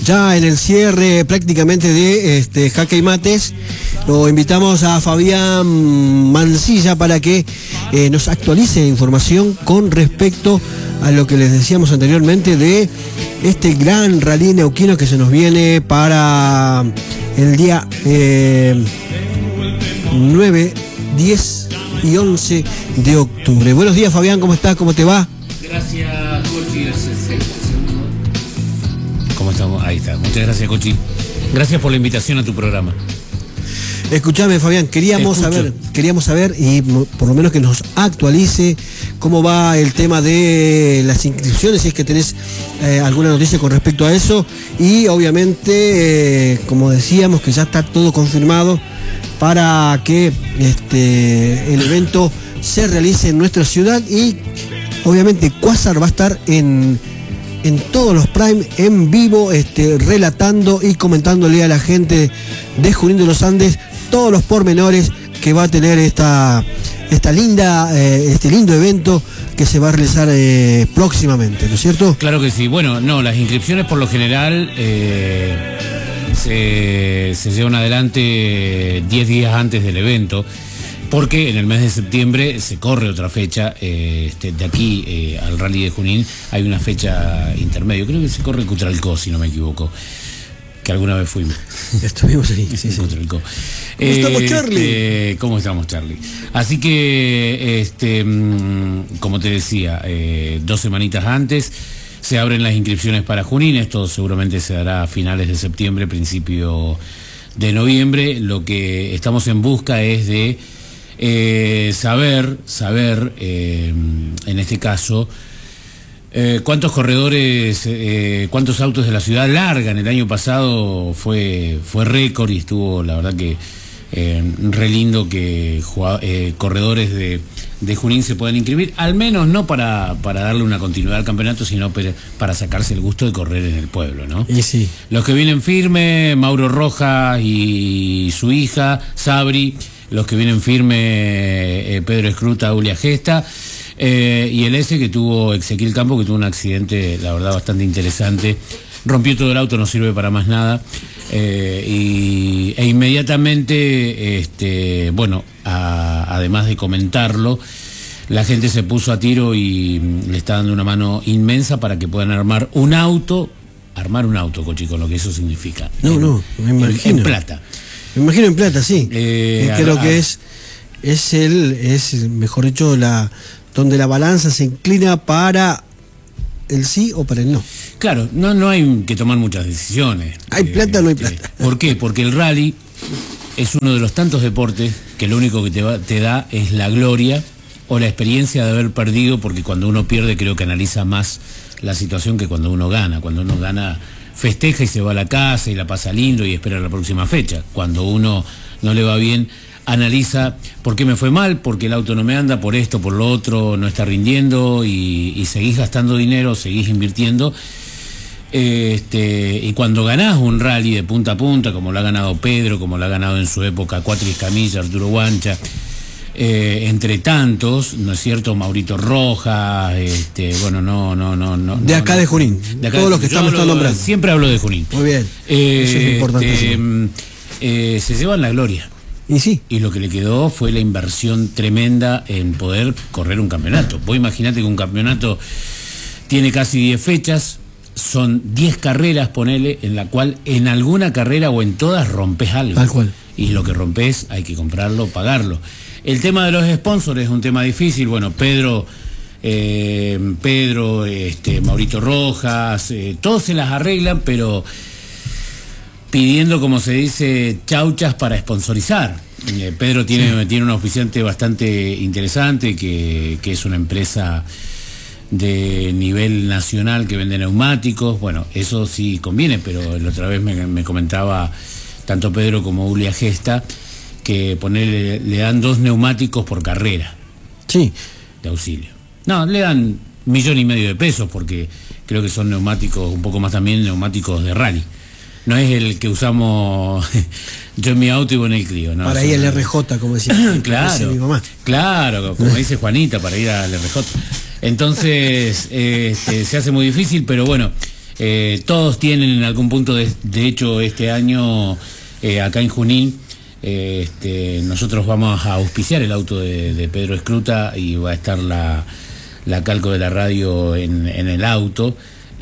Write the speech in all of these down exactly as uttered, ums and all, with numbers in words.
ya en el cierre prácticamente de este Jaque y Mates, lo invitamos a Fabián Mancilla para que eh, nos actualice información con respecto a lo que les decíamos anteriormente de este gran rally neuquino que se nos viene para el día eh, nueve, diez y once de octubre. Buenos días, Fabián, ¿cómo estás? ¿Cómo te va? Gracias, Cochi. ¿Cómo estamos? Ahí está. Muchas gracias, Cochi. Gracias por la invitación a tu programa. Escuchame, Fabián, queríamos saber, queríamos saber y por lo menos que nos actualice cómo va el tema de las inscripciones, si es que tenés eh, alguna noticia con respecto a eso, y obviamente, eh, como decíamos, que ya está todo confirmado para que este el evento se realice en nuestra ciudad, y obviamente Quasar va a estar en en todos los Prime en vivo, este, relatando y comentándole a la gente de Junín de los Andes todos los pormenores que va a tener esta esta linda eh, este lindo evento que se va a realizar eh, próximamente, ¿no es cierto? Claro que sí. Bueno, no, las inscripciones por lo general eh, se, se llevan adelante diez días antes del evento, porque en el mes de septiembre se corre otra fecha, eh, este, de aquí eh, al Rally de Junín hay una fecha intermedio, creo que se corre en Cutralcó, si no me equivoco, que alguna vez fuimos. Estuvimos ahí, sí, sí. Cutralcó. ¿Cómo estamos, Charlie? Eh, ¿Cómo estamos, Charlie? Así que, este, como te decía, eh, dos semanitas antes se abren las inscripciones para Junín. Esto seguramente se dará a finales de septiembre, principio de noviembre. Lo que estamos en busca es de Eh, saber, saber, eh, en este caso, eh, cuántos corredores, eh, cuántos autos de la ciudad largan. El año pasado fue, fue récord y estuvo, la verdad que, eh, re lindo que eh, corredores de, de Junín se puedan inscribir, al menos no para, para darle una continuidad al campeonato, sino para, para sacarse el gusto de correr en el pueblo, ¿no? Y sí. Los que vienen firme, Mauro Rojas y su hija, Sabri. Los que vienen firme, eh, Pedro Escruta, Julia Gesta, eh, y el S que tuvo Ezequiel Campo, que tuvo un accidente, la verdad, bastante interesante. Rompió todo el auto, no sirve para más nada. Eh, y, e inmediatamente, este, bueno, a, además de comentarlo, la gente se puso a tiro y le está dando una mano inmensa para que puedan armar un auto, armar un auto, Cochi, con lo que eso significa. No, en, no, me imagino. En, en plata. Me imagino en plata, sí. Eh, es que a, lo que es, es el, es mejor dicho, la, donde la balanza se inclina para el sí o para el no. Claro, no, no hay que tomar muchas decisiones. ¿Hay eh, plata o no hay eh, plata? ¿Por qué? Porque el rally es uno de los tantos deportes que lo único que te, va, te da es la gloria o la experiencia de haber perdido, porque cuando uno pierde creo que analiza más la situación que cuando uno gana. Cuando uno gana festeja y se va a la casa y la pasa lindo y espera la próxima fecha. Cuando uno no le va bien, analiza por qué me fue mal, porque el auto no me anda, por esto, por lo otro, no está rindiendo, y, y seguís gastando dinero, seguís invirtiendo. Este, y cuando ganás un rally de punta a punta, como lo ha ganado Pedro, como lo ha ganado en su época Cuatro Escamilla, Arturo Guancha, Eh, entre tantos, ¿no es cierto? Maurito Rojas, este, bueno, no, no, no, no. De acá no, de Junín, de acá, todos los que estamos hablo, nombrando. Siempre hablo de Junín. Muy bien, eh, eso es importante. Este, eh, se llevan la gloria. Y sí. Y lo que le quedó fue la inversión tremenda en poder correr un campeonato. Vos imaginate que un campeonato tiene casi diez fechas, son diez carreras, ponele, en la cual en alguna carrera o en todas rompes algo. Tal cual. Y lo que rompes hay que comprarlo, pagarlo. El tema de los sponsors es un tema difícil. Bueno, Pedro, eh, Pedro, este, Maurito Rojas, eh, todos se las arreglan, pero pidiendo, como se dice, chauchas para sponsorizar. Eh, Pedro tiene, sí. tiene un auspiciante bastante interesante, que, que es una empresa de nivel nacional que vende neumáticos. Bueno, eso sí conviene, pero la otra vez me, me comentaba tanto Pedro como Julia Gesta que ponerle, le dan dos neumáticos por carrera. Sí. De auxilio. No, le dan millón y medio de pesos, porque creo que son neumáticos, un poco más también, neumáticos de rally. No es el que usamos yo en mi auto y vos en el Clio, ¿no? Para ir al R J, como decía, claro, decía mi mamá. Claro, como dice Juanita, para ir al R J. Entonces, este, se hace muy difícil, pero bueno, Eh, todos tienen en algún punto, de, de hecho este año eh, acá en Junín, eh, este, nosotros vamos a auspiciar el auto de, de Pedro Escruta y va a estar la, la calco de la radio en, en el auto.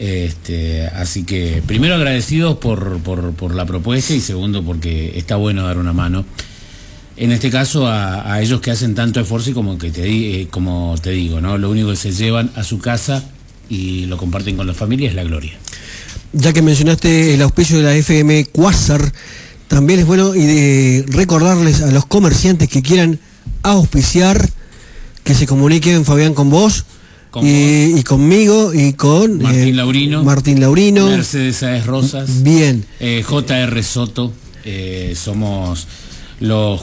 Este, así que primero agradecidos por, por, por la propuesta y segundo porque está bueno dar una mano. En este caso a, a ellos que hacen tanto esfuerzo y como, que te, eh, como te digo, ¿no? Lo único que se llevan a su casa y lo comparten con la familia es la gloria. Ya que mencionaste el auspicio de la F M Quasar, también es bueno y de recordarles a los comerciantes que quieran auspiciar que se comuniquen, Fabián, con vos con y, vos. y conmigo y con Martín eh, Laurino, Martín Laurino, Mercedes Sáez Rosas, bien, eh, J R Soto, eh, somos los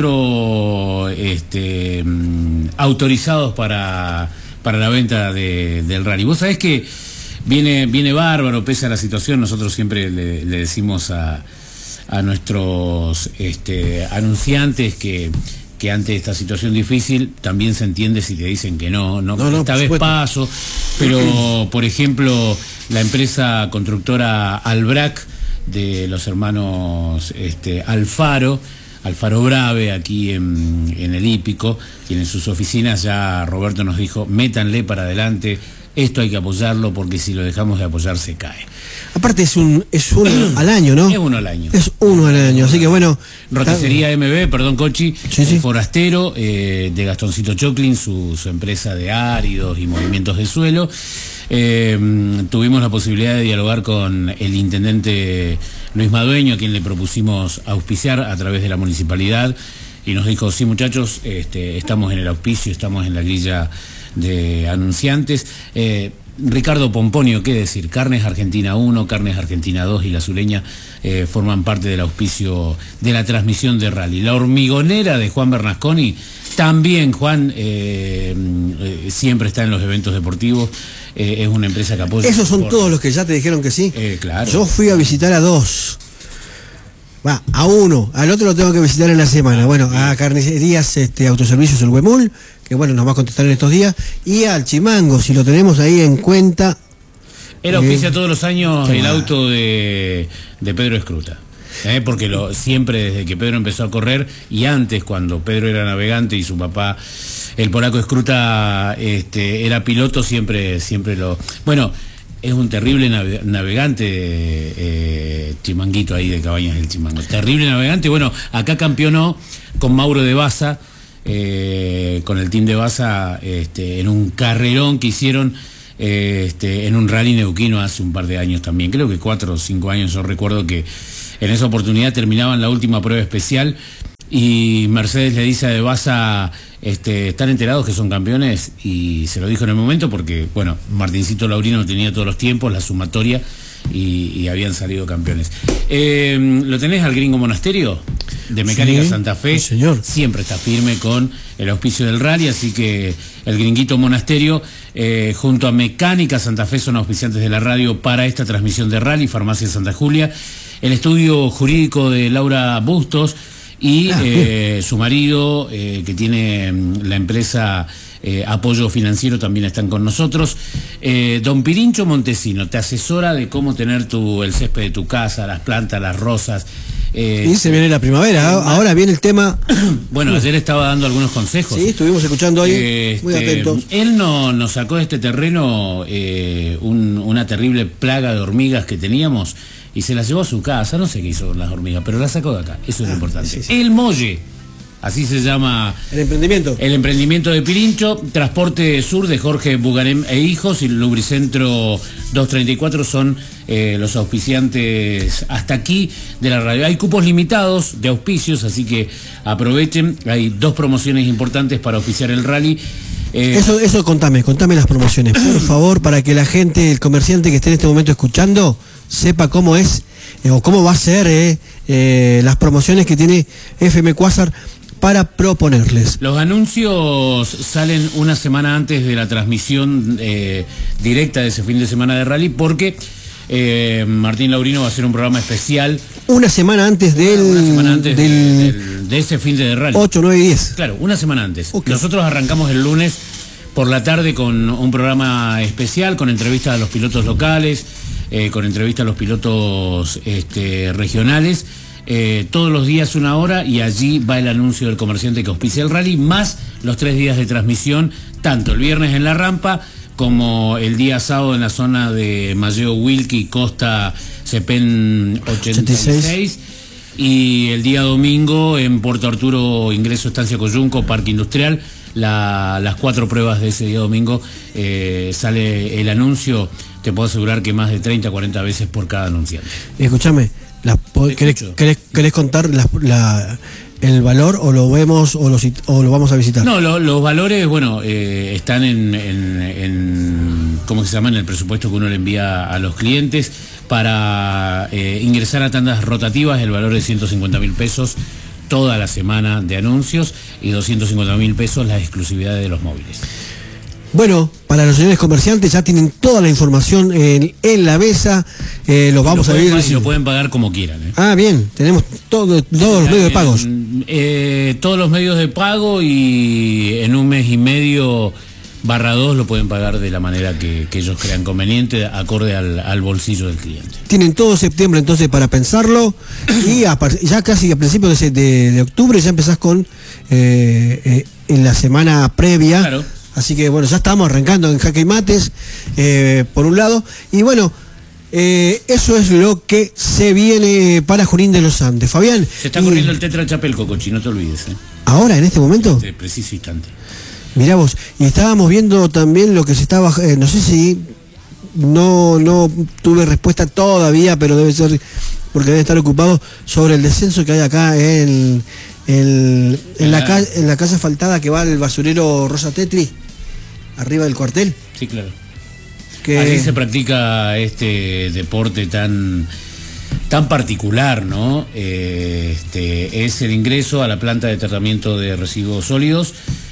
cuatro este, mm, autorizados para, para la venta de, del rally. Vos sabés que viene, viene bárbaro, pese a la situación, nosotros siempre le, le decimos a, a nuestros este, anunciantes que, que ante esta situación difícil también se entiende si te dicen que no, no, no, no esta vez paso, pero por ejemplo la empresa constructora Albrac de los hermanos este, Alfaro, Alfaro Brave, aquí en, en el Hípico, tienen sus oficinas, ya Roberto nos dijo, métanle para adelante, esto hay que apoyarlo porque si lo dejamos de apoyar se cae. Aparte es un es uno al año, ¿no? Es uno al año. Es uno al año, así que bueno. Roticería M B, perdón Cochi, sí, sí. Forastero, eh, de Gastoncito Choclin, su, su empresa de áridos y movimientos de suelo. Eh, tuvimos la posibilidad de dialogar con el intendente Luis Madueño, a quien le propusimos auspiciar a través de la municipalidad, y nos dijo, sí muchachos, este, estamos en el auspicio, estamos en la grilla de anunciantes. Eh, Ricardo Pomponio, qué decir, Carnes Argentina uno, Carnes Argentina dos y La Zuleña eh, forman parte del auspicio de la transmisión de rally. La Hormigonera de Juan Bernasconi, también Juan eh, eh, siempre está en los eventos deportivos. Eh, es una empresa que apoya. ¿Esos son por... todos los que ya te dijeron que sí? Eh, claro. Yo fui a visitar a dos. Va, a uno, al otro lo tengo que visitar en la semana. Ah, bueno, bien. A Carnicerías este, Autoservicios El Huemul, que bueno, nos va a contestar en estos días, y al Chimango, si lo tenemos ahí en cuenta. Él auspicia eh, todos los años el auto de, de Pedro Escruta. Eh, porque lo, siempre desde que Pedro empezó a correr, y antes cuando Pedro era navegante y su papá, el polaco Escruta, este, era piloto, siempre, siempre lo... Bueno, es un terrible nave, navegante, eh, Chimanguito ahí de Cabañas del Chimango. Terrible navegante. Bueno, acá campeonó con Mauro de Baza, eh, con el team de Baza, este, en un carrerón que hicieron eh, este, en un rally neuquino hace un par de años también. Creo que cuatro o cinco años. Yo recuerdo que en esa oportunidad terminaban la última prueba especial y Mercedes le dice a de Baza, este, ¿están enterados que son campeones? Y se lo dijo en el momento porque, bueno, Martincito Laurino tenía todos los tiempos, la sumatoria, y, y habían salido campeones. Eh, ¿Lo tenés al Gringo Monasterio? De Mecánica sí, Santa Fe, sí, señor. Siempre está firme con el auspicio del rally, así que el Gringuito Monasterio eh, junto a Mecánica Santa Fe son auspiciantes de la radio para esta transmisión de rally. Farmacia Santa Julia, el estudio jurídico de Laura Bustos y ah, eh, su marido, eh, que tiene la empresa eh, Apoyo Financiero, también están con nosotros. Eh, don Pirincho Montesino te asesora de cómo tener tu, el césped de tu casa, las plantas, las rosas. Eh, y se viene la primavera, ahora viene el tema. Bueno, ayer estaba dando algunos consejos. Sí, estuvimos escuchando hoy, este, muy atentos. Él no, nos sacó de este terreno eh, un, una terrible plaga de hormigas que teníamos y se las llevó a su casa. No sé qué hizo con las hormigas, pero las sacó de acá, eso es ah, lo importante. Sí, sí. El Molle, así se llama el emprendimiento. El emprendimiento de Pirincho. Transporte Sur de Jorge Bugarem e Hijos y Lubricentro doscientos treinta y cuatro son eh, los auspiciantes hasta aquí de la radio. Hay cupos limitados de auspicios, así que aprovechen. Hay dos promociones importantes para auspiciar el rally. Eh, eso, eso contame, contame las promociones, por favor, para que la gente, el comerciante que esté en este momento escuchando, sepa cómo es eh, o cómo va a ser eh, eh, las promociones que tiene F M Quasar para proponerles. Los anuncios salen una semana antes de la transmisión eh, directa de ese fin de semana de rally, porque eh, Martín Laurino va a hacer un programa especial. Una semana antes del... Una semana antes del, de, del, de ese fin de rally. ocho, nueve y diez. Claro, una semana antes. Okay. Nosotros arrancamos el lunes por la tarde con un programa especial, con entrevistas a los pilotos locales, eh, con entrevista a los pilotos este, regionales. Eh, todos los días una hora, y allí va el anuncio del comerciante que auspicia el rally, más los tres días de transmisión, tanto el viernes en la rampa como el día sábado en la zona de Malleo Wilkie, Costa Cepén ochenta y seis, y el día domingo en Puerto Arturo, ingreso Estancia Coyunco, Parque Industrial. La, las cuatro pruebas de ese día domingo eh, sale el anuncio. Te puedo asegurar que más de treinta, cuarenta veces por cada anunciante. Escúchame, las, ¿querés, querés, ¿querés contar la, la, el valor o lo vemos o lo, o lo vamos a visitar? No, lo, los valores, bueno, eh, están en, en, en, ¿cómo se llama? En el presupuesto que uno le envía a los clientes. Para eh, ingresar a tandas rotativas, el valor es ciento cincuenta mil pesos toda la semana de anuncios, y doscientos cincuenta mil pesos la exclusividad de los móviles. Bueno, para los señores comerciantes ya tienen toda la información en, en la mesa, eh, los vamos lo a ver. Y lo pueden pagar como quieran. ¿eh? Ah, bien, tenemos todo, todos los medios de pagos. Eh, todos los medios de pago, y en un mes y medio barra dos lo pueden pagar de la manera que, que ellos crean conveniente, acorde al, al bolsillo del cliente. Tienen todo septiembre entonces para pensarlo, y a, ya casi a principios de, de, de octubre ya empezás con eh, eh, en la semana previa. Claro. Así que bueno, ya estamos arrancando en Jaque y Mates, eh, por un lado, y bueno, eh, eso es lo que se viene para Junín de los Andes. Fabián. Se está y... corriendo el Tetra Chapelco, Cochi, no te olvides. ¿eh? ¿Ahora, en este momento? En este preciso instante. Mirá vos, y estábamos viendo también lo que se estaba, eh, no sé si, no no tuve respuesta todavía, pero debe ser, porque debe estar ocupado, sobre el descenso que hay acá en, en, en, la, calle, en la calle asfaltada que va al basurero Rosa Tetri, arriba del cuartel. Sí, claro. Que... Así se practica este deporte tan... tan particular, ¿no? Eh, este, es el ingreso a la planta de tratamiento de residuos sólidos,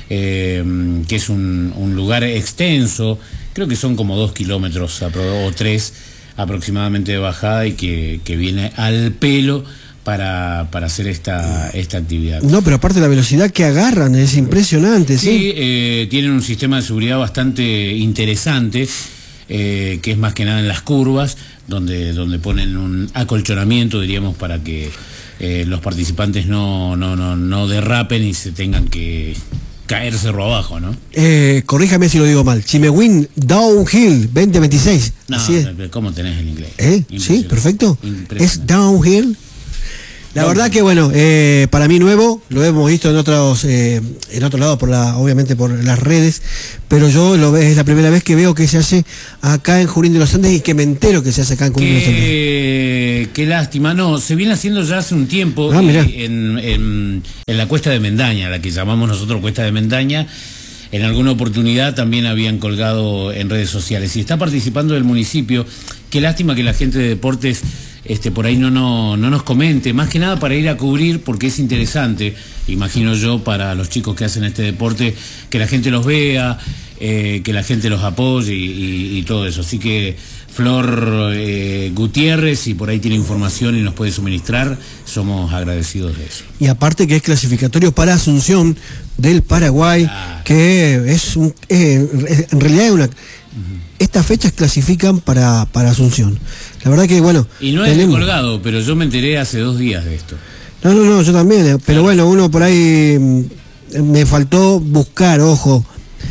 eh, que es un, un lugar extenso, creo que son como dos kilómetros o tres aproximadamente de bajada, y que, que viene al pelo para, para hacer esta, esta actividad. No, pero aparte la velocidad que agarran es impresionante, ¿sí? Sí, eh, tienen un sistema de seguridad bastante interesante, eh, que es más que nada en las curvas, donde, donde ponen un acolchonamiento, diríamos, para que eh, los participantes no, no, no, no derrapen y se tengan que caer cerro abajo, ¿no? Eh, corríjame si lo digo mal. Chimehuín Downhill veinte veintiséis. No, así es. ¿Cómo tenés el inglés? ¿Eh? Sí, perfecto. Es Downhill. La verdad que bueno, eh, para mí nuevo, lo hemos visto en otros, eh, en otro lado, por la, obviamente por las redes, pero yo lo veo, es la primera vez que veo que se hace acá en Junín de los Andes, y que me entero que se hace acá en Junín de los Andes. Qué lástima, no, se viene haciendo ya hace un tiempo, ah, eh, en, en, en la Cuesta de Mendaña, la que llamamos nosotros Cuesta de Mendaña. En alguna oportunidad también habían colgado en redes sociales, y está participando el municipio. Qué lástima que la gente de deportes este, por ahí no, no, no nos comente, más que nada para ir a cubrir, porque es interesante, imagino yo, para los chicos que hacen este deporte, que la gente los vea, eh, que la gente los apoye y, y, y todo eso. Así que Flor eh, Gutiérrez, si por ahí tiene información y nos puede suministrar, somos agradecidos de eso. Y aparte que es clasificatorio para Asunción del Paraguay, ah, que es un, eh, en realidad es una... Uh-huh. Estas fechas clasifican para, para Asunción. La verdad que, bueno... Y no es tenemos... colgado, pero yo me enteré hace dos días de esto. No, no, no, yo también. Pero claro, bueno, uno por ahí me faltó buscar, ojo.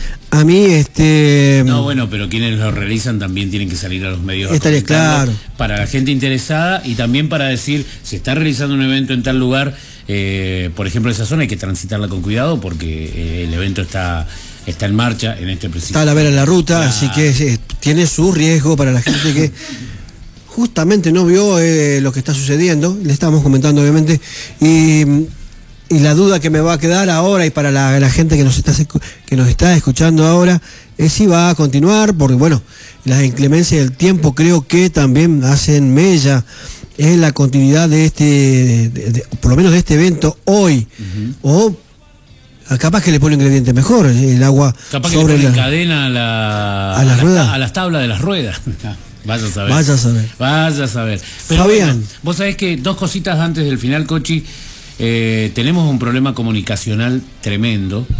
A mí, este... No, bueno, pero quienes lo realizan también tienen que salir a los medios. Estaría claro. Para la gente interesada, y también para decir, se está realizando un evento en tal lugar, eh, por ejemplo, esa zona hay que transitarla con cuidado, porque eh, el evento está... está en marcha en este preciso. Está a la vera de la ruta, claro, así que eh, tiene su riesgo para la gente que justamente no vio eh, lo que está sucediendo. Le estamos comentando, obviamente, y, y la duda que me va a quedar ahora, y para la, la gente que nos está que nos está escuchando ahora, es si va a continuar, porque bueno, las inclemencias del tiempo creo que también hacen mella en la continuidad de este, de, de, de, por lo menos de este evento hoy, uh-huh. o capaz que le pone un ingrediente mejor, el agua capaz sobre que le pone la cadena a la a, la a, rueda. Las, a las tablas de las ruedas. Vaya a saber. Vaya a saber. Vaya a saber. Pero Fabián, bueno, vos sabés que dos cositas antes del final, Cochi. Eh, tenemos un problema comunicacional tremendo.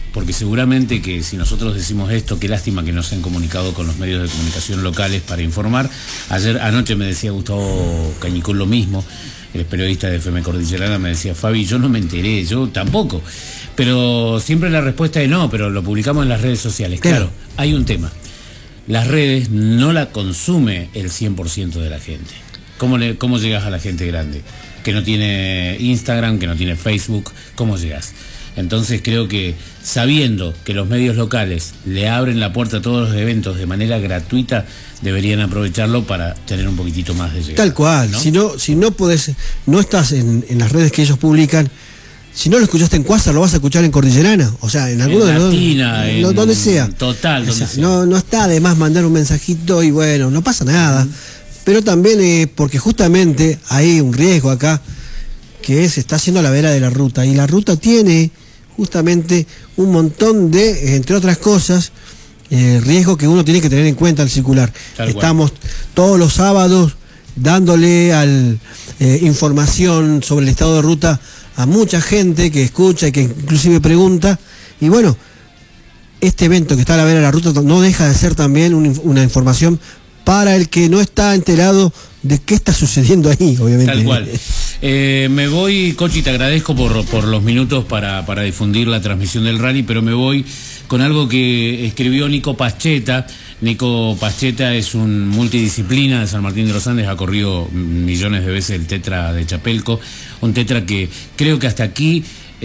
porque seguramente que si nosotros decimos esto, qué lástima que no se han comunicado con los medios de comunicación locales para informar. Ayer, anoche me decía Gustavo Cañicón lo mismo, el periodista de F M Cordillerana, me decía, Fabi, yo no me enteré, yo tampoco. Pero siempre la respuesta es no, pero lo publicamos en las redes sociales. Claro, claro, hay un tema. Las redes no la consume el cien por ciento de la gente. ¿Cómo, le, ¿Cómo llegas a la gente grande? Que no tiene Instagram, que no tiene Facebook, ¿cómo llegas? Entonces creo que sabiendo que los medios locales le abren la puerta a todos los eventos de manera gratuita, deberían aprovecharlo para tener un poquitito más de llegada. Tal cual, ¿no? Si no, si no podés, no estás en, en las redes que ellos publican, si no lo escuchaste en Cuásar, lo vas a escuchar en Cordillerana, o sea, en alguno en de los Latina, en, donde sea. Total, donde o sea, sea. No, no está de más mandar un mensajito y bueno, no pasa nada. Mm. Pero también eh, porque justamente hay un riesgo acá, que se está haciendo a la vera de la ruta, y la ruta tiene justamente un montón de, entre otras cosas, eh, riesgos que uno tiene que tener en cuenta al circular. Tal Estamos cual. todos los sábados dándole al, eh, información sobre el estado de ruta a mucha gente que escucha y que inclusive pregunta, y bueno, este evento que está a la vera de la ruta no deja de ser también un, una información para el que no está enterado de qué está sucediendo ahí, obviamente. Tal cual. Eh, me voy, Cochi, te agradezco por, por los minutos para, para difundir la transmisión del rally, pero me voy con algo que escribió Nico Pascheta. Nico Pascheta es un multidisciplina de San Martín de los Andes, ha corrido millones de veces el tetra de Chapelco, un tetra que creo que hasta aquí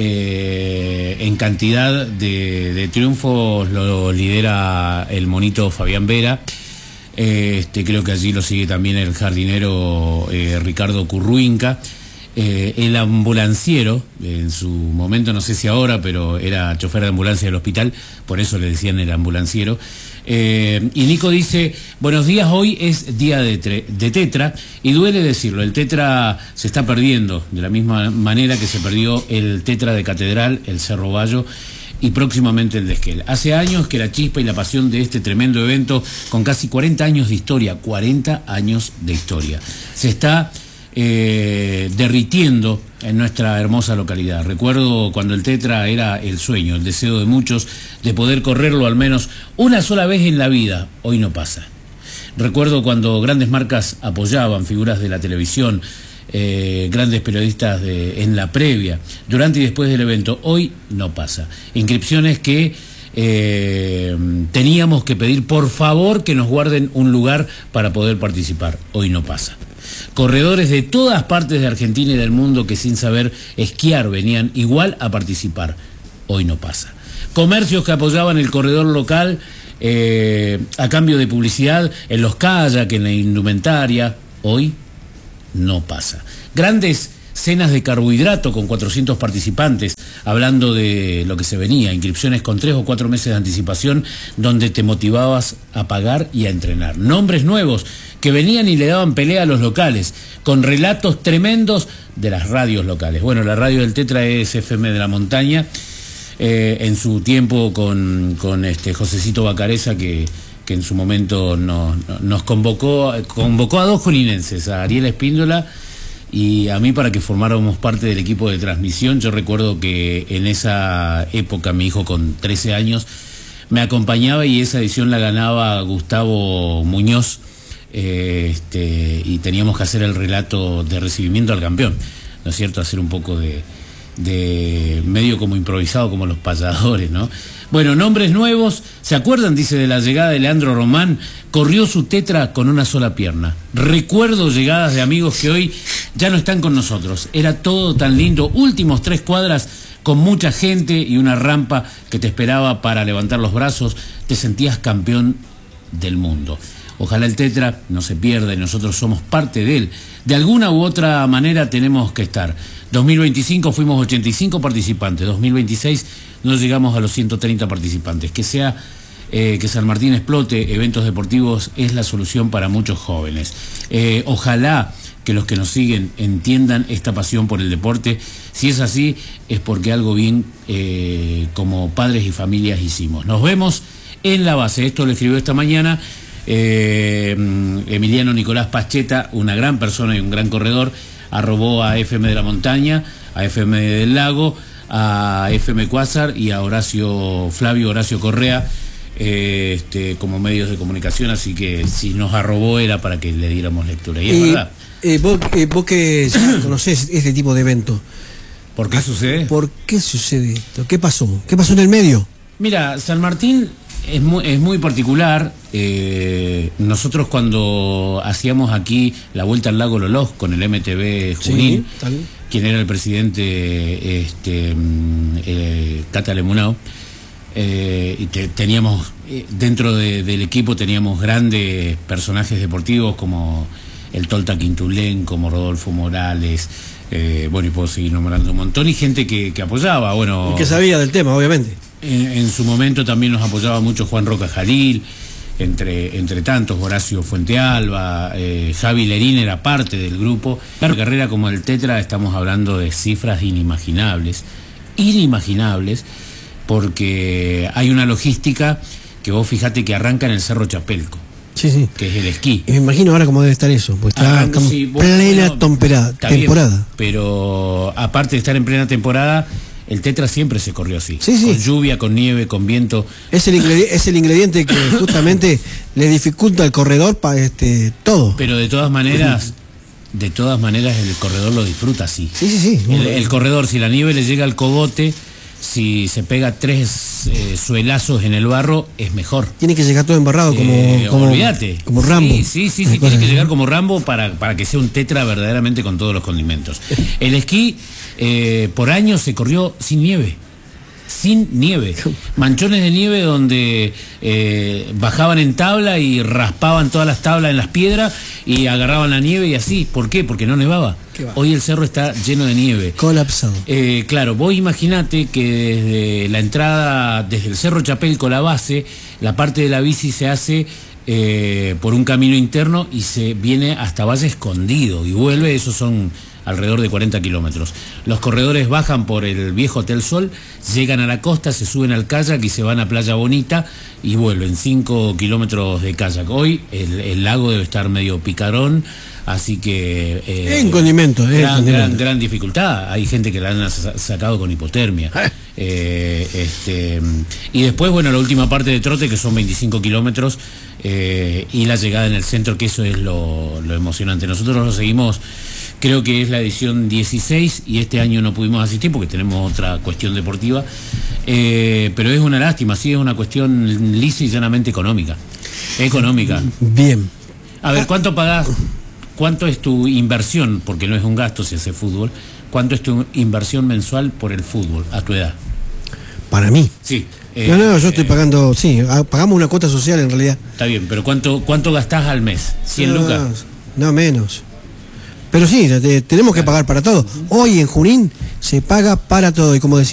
eh, en cantidad de, de triunfos lo lidera el monito Fabián Vera. Este, creo que allí lo sigue también el jardinero eh, Ricardo Curruinca, eh, el ambulanciero, en su momento, no sé si ahora, pero era chofer de ambulancia del hospital, por eso le decían el ambulanciero. Eh, y Nico dice, buenos días, hoy es día de, tre de tetra, y duele decirlo, el tetra se está perdiendo, de la misma manera que se perdió el tetra de Catedral, el Cerro Bayo, y próximamente el de Esquel. Hace años que la chispa y la pasión de este tremendo evento, con casi cuarenta años de historia, cuarenta años de historia, se está eh, derritiendo en nuestra hermosa localidad. Recuerdo cuando el tetra era el sueño, el deseo de muchos de poder correrlo al menos una sola vez en la vida. Hoy no pasa. Recuerdo cuando grandes marcas apoyaban, figuras de la televisión, Eh, grandes periodistas de, en la previa, durante y después del evento. Hoy no pasa. Inscripciones que eh, teníamos que pedir por favor que nos guarden un lugar para poder participar. Hoy no pasa. Corredores de todas partes de Argentina y del mundo que sin saber esquiar venían igual a participar. Hoy no pasa. Comercios que apoyaban el corredor local eh, a cambio de publicidad en los kayak, en la indumentaria. Hoy no pasa. Grandes cenas de carbohidrato con cuatrocientos participantes, hablando de lo que se venía, inscripciones con tres o cuatro meses de anticipación, donde te motivabas a pagar y a entrenar. Nombres nuevos que venían y le daban pelea a los locales, con relatos tremendos de las radios locales. Bueno, la radio del Tetra es F M de la Montaña, eh, en su tiempo con, con este Josecito Bacareza, que que en su momento nos, nos convocó, convocó a dos juninenses, a Ariel Espíndola y a mí, para que formáramos parte del equipo de transmisión. Yo recuerdo que en esa época mi hijo con trece años me acompañaba y esa edición la ganaba Gustavo Muñoz, eh, este, y teníamos que hacer el relato de recibimiento al campeón, ¿no es cierto? Hacer un poco de, de medio como improvisado, como los payadores, ¿no? Bueno, nombres nuevos, ¿se acuerdan? Dice, de la llegada de Leandro Román, corrió su tetra con una sola pierna. Recuerdo llegadas de amigos que hoy ya no están con nosotros. Era todo tan lindo, últimos tres cuadras con mucha gente y una rampa que te esperaba para levantar los brazos, te sentías campeón del mundo. Ojalá el tetra no se pierda y nosotros somos parte de él. De alguna u otra manera tenemos que estar. dos mil veinticinco fuimos ochenta y cinco participantes, dos mil veintiséis no llegamos a los ciento treinta participantes. Que sea eh, que San Martín explote eventos deportivos es la solución para muchos jóvenes. Eh, ojalá que los que nos siguen entiendan esta pasión por el deporte. Si es así, es porque algo bien eh, como padres y familias hicimos. Nos vemos en la base. Esto lo escribió esta mañana eh, Emiliano Nicolás Pascheta, una gran persona y un gran corredor. Arrobó a F M de la Montaña, a F M del Lago, a F M Quasar y a Horacio Flavio Horacio Correa eh, este, como medios de comunicación, así que si nos arrobó era para que le diéramos lectura. Y es eh, verdad. Eh, vos, eh, vos que ya conocés este tipo de evento. ¿Por qué sucede? ¿Por qué sucede esto? ¿Qué pasó? ¿Qué pasó en el medio? Mira, San Martín es muy, es muy particular. Eh, nosotros cuando hacíamos aquí la Vuelta al Lago Loloj con el M T V Junín, sí, quien era el presidente este, eh, Cata Lemunao, eh, y te, teníamos eh, dentro de, del equipo teníamos grandes personajes deportivos como el Tolta Quintulén, como Rodolfo Morales, eh, bueno, y puedo seguir nombrando un montón, y gente que, que apoyaba, bueno... Y que sabía del tema, obviamente. En, en su momento también nos apoyaba mucho Juan Roca Jalil, entre, entre tantos, Horacio Fuentealba, eh, Javi Lerín era parte del grupo. Claro, carrera como el Tetra estamos hablando de cifras inimaginables, inimaginables, porque hay una logística que vos fijate que arranca en el Cerro Chapelco. Sí, sí. Que es el esquí. Y me imagino ahora cómo debe estar eso, pues está Arranco, sí, vos, plena bueno, temporada. temporada. Bien, pero aparte de estar en plena temporada, el Tetra siempre se corrió así. Sí, sí. Con lluvia, con nieve, con viento. Es el, ingrediente, es el ingrediente que justamente le dificulta al corredor para este todo. Pero de todas maneras, de todas maneras el corredor lo disfruta así. Sí, sí, sí. El, el corredor, si la nieve le llega al cogote, si se pega tres eh, suelazos en el barro, es mejor. Tiene que llegar todo embarrado como, eh, como olvídate. Como Rambo. Sí, sí, sí, sí tiene que llegar como Rambo para, para que sea un Tetra verdaderamente con todos los condimentos. El esquí eh, por años se corrió sin nieve. Sin nieve. Manchones de nieve donde eh, bajaban en tabla y raspaban todas las tablas en las piedras y agarraban la nieve y así. ¿Por qué? Porque no nevaba. Hoy el cerro está lleno de nieve. Colapsado. Eh, claro, vos imaginate que desde la entrada, desde el Cerro Chapelco, la base, la parte de la bici se hace eh, por un camino interno y se viene hasta Valle Escondido y vuelve, esos son alrededor de cuarenta kilómetros. Los corredores bajan por el viejo Hotel Sol, llegan a la costa, se suben al kayak y se van a Playa Bonita y vuelven cinco kilómetros de kayak. Hoy el, el lago debe estar medio picarón, así que... Eh, en condimento, eh, gran, condimento. gran, gran dificultad. Hay gente que la han sacado con hipotermia. Eh, este, y después, bueno, la última parte de trote, que son veinticinco kilómetros, eh, y la llegada en el centro, que eso es lo, lo emocionante. Nosotros lo seguimos... Creo que es la edición dieciséis y este año no pudimos asistir porque tenemos otra cuestión deportiva, eh, pero es una lástima, sí, es una cuestión lisa y llanamente económica. Económica. Bien. A ver, ¿cuánto pagás? ¿Cuánto es tu inversión? Porque no es un gasto si hace fútbol. ¿Cuánto es tu inversión mensual por el fútbol a tu edad? Para mí. Sí. Eh, no, no, yo estoy eh, pagando, sí, pagamos una cuota social en realidad. Está bien, pero ¿cuánto, cuánto gastás al mes? ¿cien no, lucas? No, menos. Pero sí, tenemos que pagar para todo. Hoy en Junín se paga para todo. Y como decía